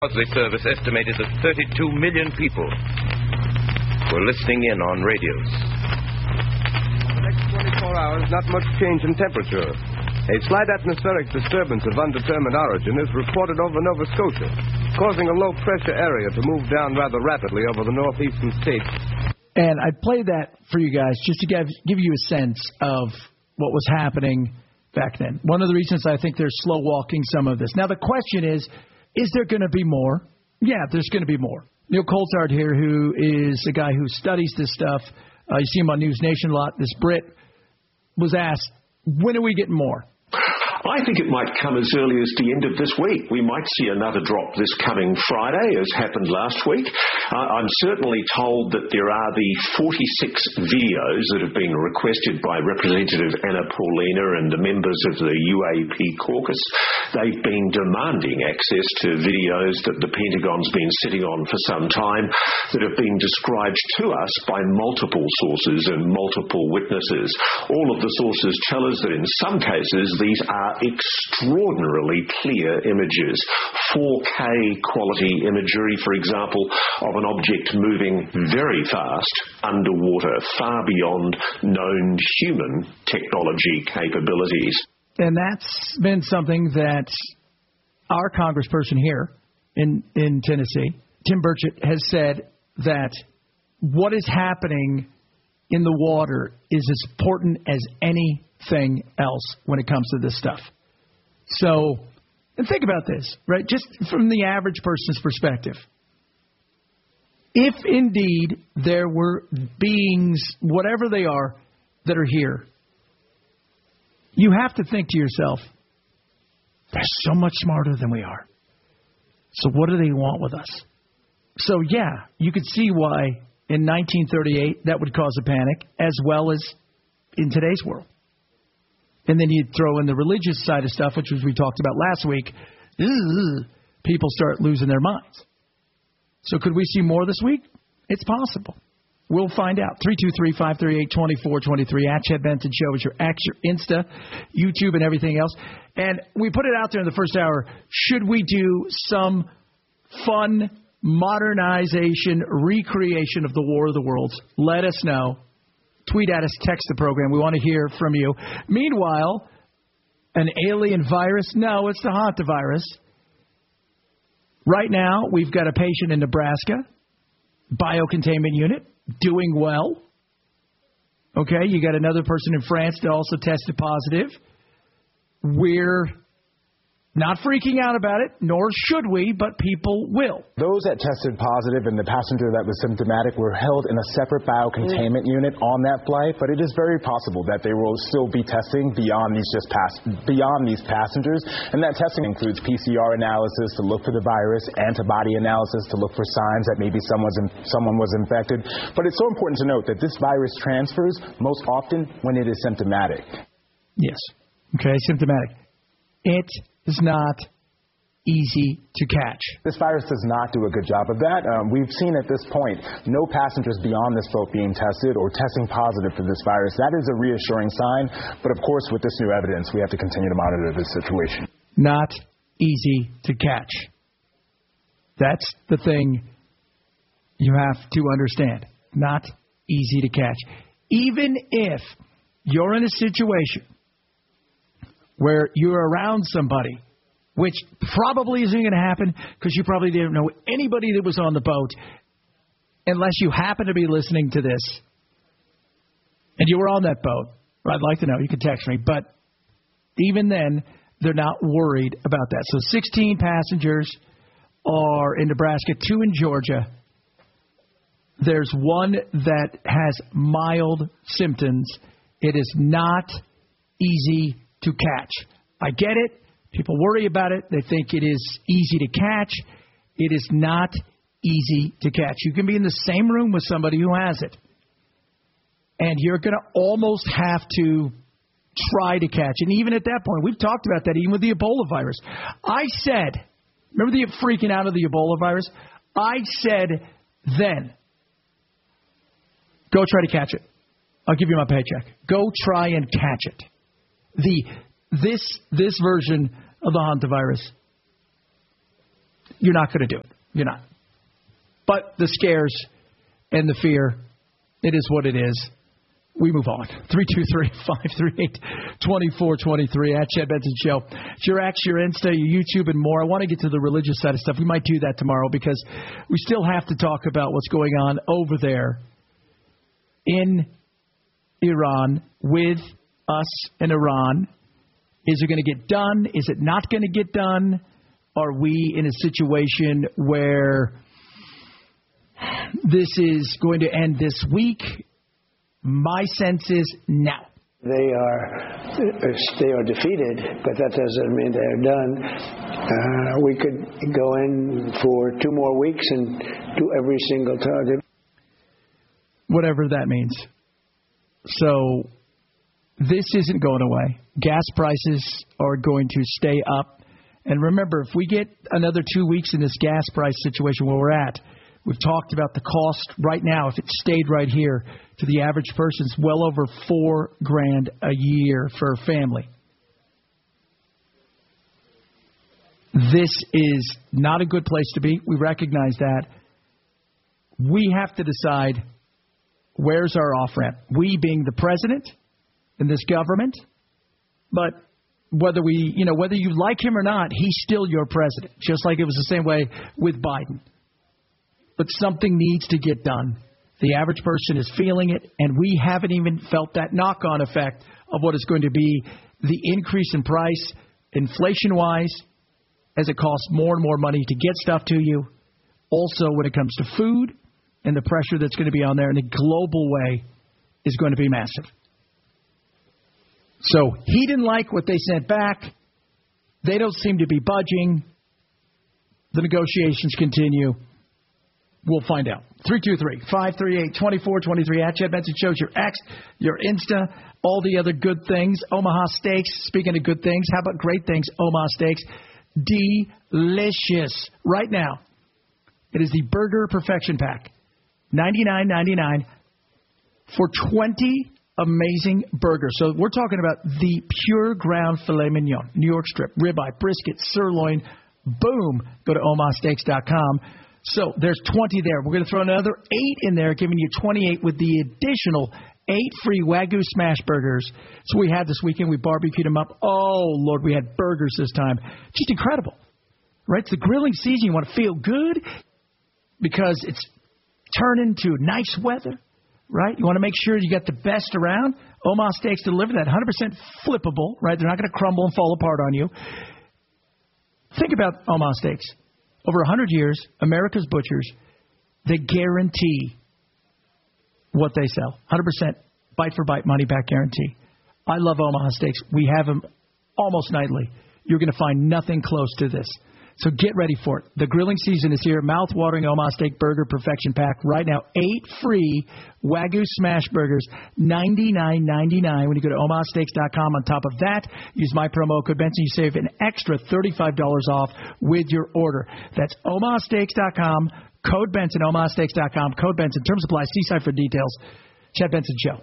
The service estimated that 32 million people were listening in on radios. For the next 24 hours, not much change in temperature. A slight atmospheric disturbance of undetermined origin is reported over Nova Scotia, causing a low-pressure area to move down rather rapidly over the northeastern states. And I played that for you guys just to give you a sense of what was happening back then. One of the reasons I think they're slow-walking some of this. Now, the question is there going to be more? Yeah, there's going to be more. Neil Coulthard here, who is a guy who studies this stuff. You see him on News Nation a lot. This Brit was asked, when are we getting more? I think it might come as early as the end of this week. We might see another drop this coming Friday, as happened last week. I'm certainly told that there are the 46 videos that have been requested by Representative Anna Paulina and the members of the UAP caucus. They've been demanding access to videos that the Pentagon's been sitting on for some time that have been described to us by multiple sources and multiple witnesses. All of the sources tell us that in some cases these are extraordinarily clear images, 4K quality imagery, for example, of an object moving very fast underwater, far beyond known human technology capabilities. And that's been something that our congressperson here in Tennessee, Tim Burchett, has said that what is happening in the water is as important as anything else when it comes to this stuff. So, and think about this, right? Just from the average person's perspective. If indeed there were beings, whatever they are, that are here, you have to think to yourself, they're so much smarter than we are. So what do they want with us? So, yeah, you could see why in 1938 that would cause a panic, as well as in today's world. And then you'd throw in the religious side of stuff, which was we talked about last week. People start losing their minds. So could we see more this week? It's possible. We'll find out. 323-538-2423 at Chet Benton Show is your X, your Insta, YouTube, and everything else. And we put it out there in the first hour. Should we do some fun modernization, recreation of the War of the Worlds? Let us know. Tweet at us, text the program. We want to hear from you. Meanwhile, an alien virus? No, it's the hantavirus. Right now, we've got a patient in Nebraska, biocontainment unit, doing well. Okay, you got another person in France that also tested positive. We're not freaking out about it, nor should we, but people will. Those that tested positive and the passenger that was symptomatic were held in a separate biocontainment unit on that flight, but it is very possible that they will still be testing beyond these passengers, and that testing includes PCR analysis to look for the virus, antibody analysis to look for signs that maybe someone was infected. But it's so important to note that this virus transfers most often when it is symptomatic. Yes. Okay, symptomatic. It is not easy to catch. This virus does not do a good job of that. We've seen at this point no passengers beyond this boat being tested or testing positive for this virus. That is a reassuring sign. But, of course, with this new evidence, we have to continue to monitor this situation. Not easy to catch. That's the thing you have to understand. Not easy to catch. Even if you're in a situation where you're around somebody, which probably isn't going to happen because you probably didn't know anybody that was on the boat, unless you happen to be listening to this and you were on that boat. I'd like to know. You can text me. But even then, they're not worried about that. So 16 passengers are in Nebraska, 2 in Georgia. There's one that has mild symptoms. It is not easy to catch. I get it. People worry about it. They think it is easy to catch. It is not easy to catch. You can be in the same room with somebody who has it, and you're going to almost have to try to catch. And even at that point, we've talked about that even with the Ebola virus. I said, remember the freaking out of the Ebola virus? I said then, go try to catch it. I'll give you my paycheck. Go try and catch it. This version of the hantavirus You're not going to do it. You're not. But the scares and the fear, it is what it is. We move on. 323-538-2423 at Chad Benson Show. It's your X, your Insta, your YouTube, and more. I want to get to the religious side of stuff. We might do that tomorrow because we still have to talk about what's going on over there in Iran with us and Iran. Is it going to get done? Is it not going to get done? Are we in a situation where this is going to end this week? My sense is no. They are defeated, but that doesn't mean they're done. We could go in for 2 more weeks and do every single target. Whatever that means. So this isn't going away. Gas prices are going to stay up. And remember, if we get another 2 weeks in this gas price situation where we're at, we've talked about the cost right now. If it stayed right here to the average person, it's well over $4,000 a year for a family. This is not a good place to be. We recognize that. We have to decide where's our off-ramp. We being the president in this government, but whether you like him or not, he's still your president, just like it was the same way with Biden. But something needs to get done. The average person is feeling it, and we haven't even felt that knock-on effect of what is going to be the increase in price, inflation-wise, as it costs more and more money to get stuff to you. Also, when it comes to food and the pressure that's going to be on there in a global way is going to be massive. So he didn't like what they sent back. They don't seem to be budging. The negotiations continue. We'll find out. 323-538-2423 at Chad Benson Shows. Your X, your Insta, all the other good things. Omaha Steaks. Speaking of good things, how about great things? Omaha Steaks. Delicious. Right now, it is the Burger Perfection Pack. $99.99 for 20 amazing burgers. So we're talking about the pure ground filet mignon, New York strip, ribeye, brisket, sirloin. Boom. Go to omahasteaks.com. So there's 20 there. We're going to throw another 8 in there, giving you 28 with the additional 8 free Wagyu smash burgers. So we had this weekend. We barbecued them up. Oh, Lord, we had burgers this time. Just incredible. Right? It's the grilling season. You want to feel good because it's turning to nice weather. Right? You want to make sure you get the best around. Omaha Steaks deliver that 100% flippable. Right? They're not going to crumble and fall apart on you. Think about Omaha Steaks. Over 100 years, America's butchers, they guarantee what they sell. 100% bite-for-bite money-back guarantee. I love Omaha Steaks. We have them almost nightly. You're going to find nothing close to this. So get ready for it. The grilling season is here. Mouth-watering Omaha Steak Burger Perfection Pack. Right now, 8 free Wagyu smash burgers, $99.99 when you go to omahasteaks.com. On top of that, use my promo code Benson. You save an extra $35 off with your order. That's omahasteaks.com. Code Benson, omahasteaks.com. Code Benson. Terms apply. See site for details. Chad Benson Show.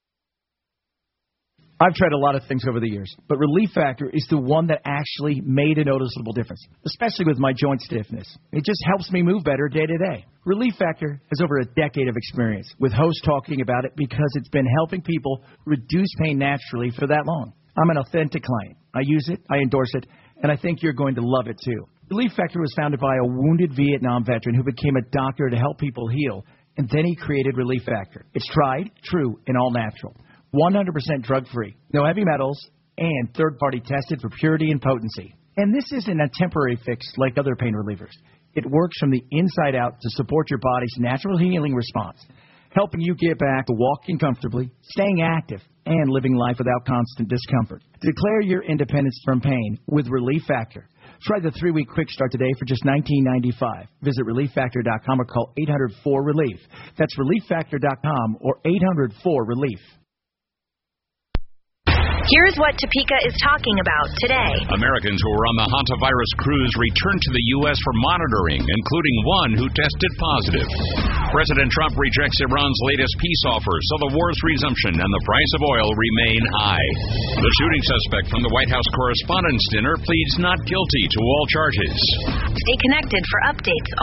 I've tried a lot of things over the years, but Relief Factor is the one that actually made a noticeable difference, especially with my joint stiffness. It just helps me move better day to day. Relief Factor has over a decade of experience, with hosts talking about it because it's been helping people reduce pain naturally for that long. I'm an authentic client. I use it, I endorse it, and I think you're going to love it too. Relief Factor was founded by a wounded Vietnam veteran who became a doctor to help people heal, and then he created Relief Factor. It's tried, true, and all natural. 100% drug-free, no heavy metals, and third-party tested for purity and potency. And this isn't a temporary fix like other pain relievers. It works from the inside out to support your body's natural healing response, helping you get back to walking comfortably, staying active, and living life without constant discomfort. Declare your independence from pain with Relief Factor. Try the 3-week quick start today for just $19.95. Visit ReliefFactor.com or call 800-4-RELIEF. That's ReliefFactor.com or 800-4-RELIEF. Here's what Topeka is talking about today. Americans who were on the hantavirus cruise returned to the U.S. for monitoring, including one who tested positive. President Trump rejects Iran's latest peace offer, so the war's resumption and the price of oil remain high. The shooting suspect from the White House Correspondents' Dinner pleads not guilty to all charges. Stay connected for updates